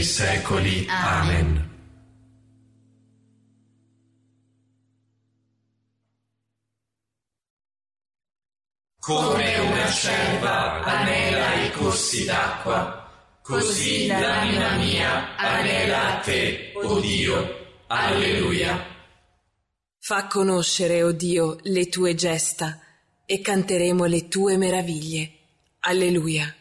secoli. Amen. Come una cerva anela i corsi d'acqua, così l'anima mia anela a te, o Dio. Alleluia. Fa conoscere, o Dio, le tue gesta e canteremo le tue meraviglie. Alleluia.